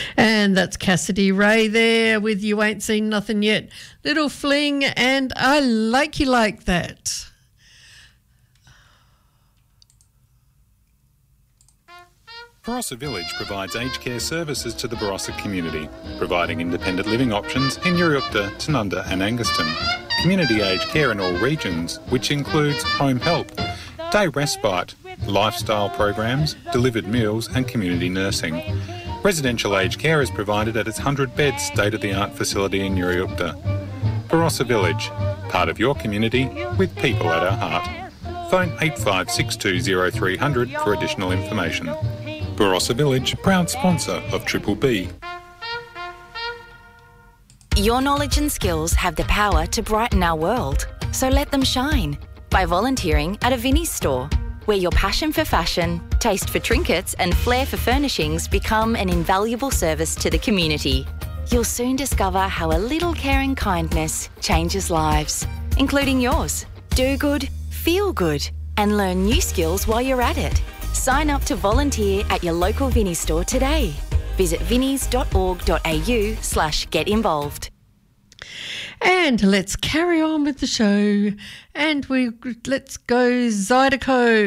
And that's Cassidy Ray there with You Ain't Seen Nothing Yet. Little fling, and I like you like that. Barossa Village provides aged care services to the Barossa community, providing independent living options in Uriukta, Tanunda and Anguston. Community aged care in all regions, which includes home help, day respite, lifestyle programs, delivered meals and community nursing. Residential aged care is provided at its 100-bed state-of-the-art facility in Uriukta. Barossa Village, part of your community with people at our heart. Phone 85620300 for additional information. Barossa Village, proud sponsor of Triple B. Your knowledge and skills have the power to brighten our world, so let them shine by volunteering at a Vinnie's store, where your passion for fashion, taste for trinkets and flair for furnishings become an invaluable service to the community. You'll soon discover how a little care and kindness changes lives, including yours. Do good, feel good, and learn new skills while you're at it. Sign up to volunteer at your local Vinnie's store today. Visit vinnies.org.au/get involved. And let's carry on with the show. And let's go Zydeco.